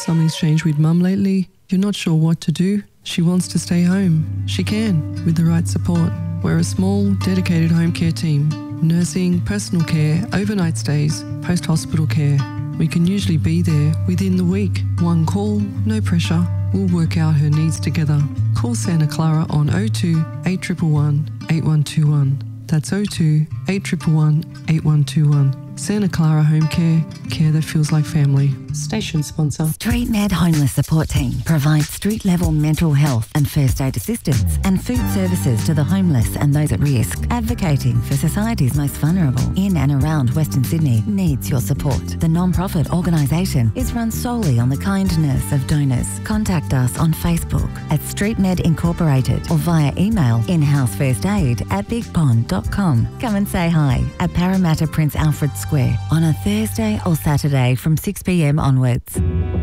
Something's changed with Mum lately. You're not sure what to do. She wants to stay home. She can, with the right support. We're a small, dedicated home care team. Nursing, personal care, overnight stays, post-hospital care. We can usually be there within the week. One call, no pressure. We'll work out her needs together. Call Santa Clara on 02 8111 8121. That's 02 8111 8121. Santa Clara Home Care, care that feels like family. Station sponsor. StreetMed Homeless Support Team provides street-level mental health and first aid assistance and food services to the homeless and those at risk. Advocating for society's most vulnerable in and around Western Sydney needs your support. The non-profit organisation is run solely on the kindness of donors. Contact us on Facebook at StreetMed Incorporated or via email inhousefirstaid@bigpond.com. Come and say hi at Parramatta Prince Alfred Square on a Thursday or Saturday from 6 p.m. onwards.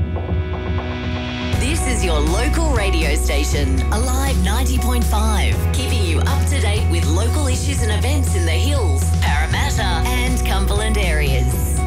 This is your local radio station, Alive 90.5, keeping you up to date with local issues and events in the Hills, Parramatta and Cumberland areas.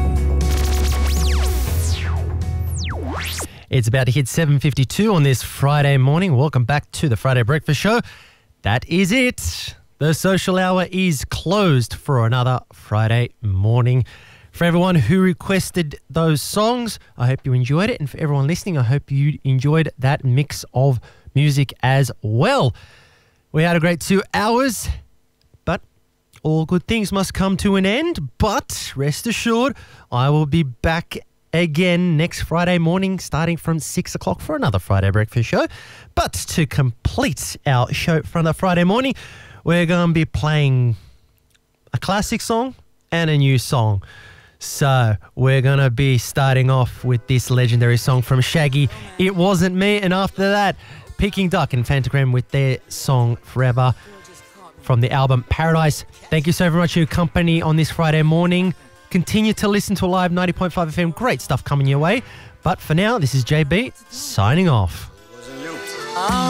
It's about to hit 7:52 on this Friday morning. Welcome back to the Friday Breakfast Show. That is it. The social hour is closed for another Friday morning. For everyone who requested those songs, I hope you enjoyed it. And for everyone listening, I hope you enjoyed that mix of music as well. We had a great 2 hours, but all good things must come to an end. But rest assured, I will be back again next Friday morning starting from 6 o'clock for another Friday Breakfast Show. But to complete our show for another Friday morning, we're going to be playing a classic song and a new song. So we're going to be starting off with this legendary song from Shaggy, It Wasn't Me. And after that, Peking Duck and Phantogram with their song Forever from the album Paradise. Thank you so very much for your company on this Friday morning. Continue to listen to Alive 90.5 FM. Great stuff coming your way. But for now, this is JB signing off.